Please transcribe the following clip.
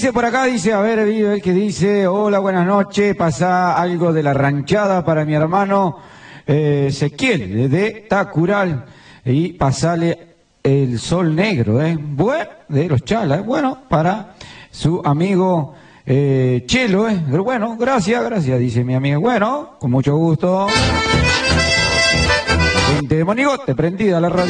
dice por acá? Dice, a ver, el que dice, hola, buenas noches, pasa algo de la ranchada para mi hermano Ezequiel, de Tacural, y pasale el sol negro, bueno, de los Chalas, bueno, para su amigo Chelo, bueno, gracias, dice mi amigo, bueno, con mucho gusto. Gente de Monigote, prendida la radio.